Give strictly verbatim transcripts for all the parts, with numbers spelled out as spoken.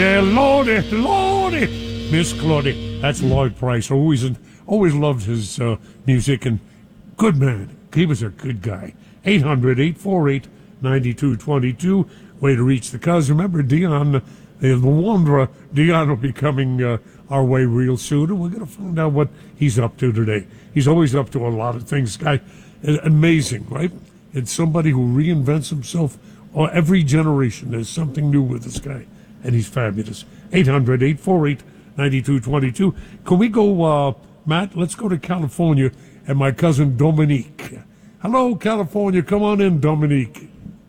Yeah, Lordy, Lordy. Miss Claudia. That's Lloyd Price. Always always loved his uh, music, and good man. He was a good guy. eight hundred, eight four eight, nine two two two. Way to reach the cuz. Remember, Dion, uh, the Wanderer, Dion will be coming uh, our way real soon, and we're going to find out what he's up to today. He's always up to a lot of things. Guy, amazing, right? It's somebody who reinvents himself. Or every generation, there's something new with this guy, and he's fabulous. eight hundred, eight four eight, nine two two two. Can we go, uh, Matt? Let's go to California and my cousin Dominique. Hello, California. Come on in, Dominique.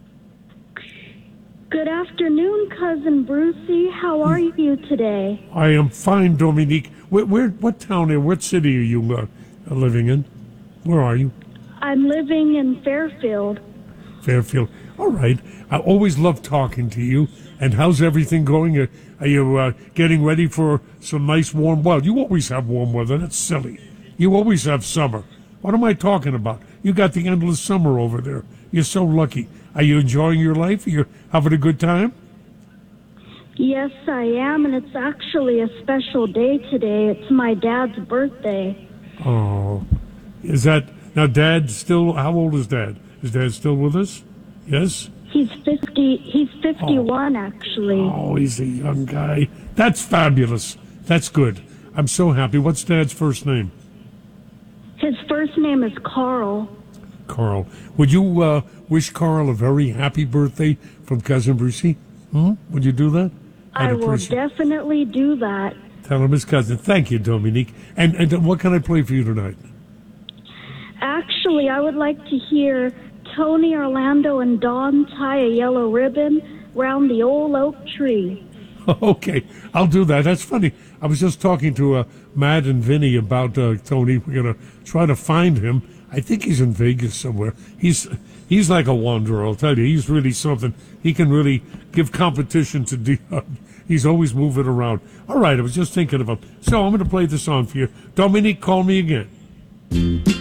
Good afternoon, Cousin Brucey. How are you today? I am fine, Dominique. Where, where what town here, what city are you uh, living in? Where are you? I'm living in Fairfield. Fairfield. All right. I always love talking to you. And how's everything going? Are, are you uh, getting ready for some nice warm weather? You always have warm weather. That's silly. You always have summer. What am I talking about? You got the endless summer over there. You're so lucky. Are you enjoying your life? Are you having a good time? Yes, I am, and it's actually a special day today. It's my dad's birthday. Oh. Is that... Now, Dad still... How old is Dad? Is Dad still with us? Yes? He's fifty. He's fifty-one, oh. actually. Oh, he's a young guy. That's fabulous. That's good. I'm so happy. What's Dad's first name? His first name is Carl. Carl. Would you uh, wish Carl a very happy birthday from Cousin Brucey? Hmm? Would you do that? I'd I will definitely do that. Tell him his cousin. Thank you, Dominique. And, and what can I play for you tonight? Actually, I would like to hear Tony, Orlando, and Dawn tie a yellow ribbon round the old oak tree. Okay, I'll do that. That's funny. I was just talking to uh, Matt and Vinny about uh, Tony. We're going to try to find him. I think he's in Vegas somewhere. He's he's like a wanderer, I'll tell you. He's really something. He can really give competition to Dion. He's always moving around. All right, I was just thinking of him. So I'm going to play the song for you. Dominique, call me again.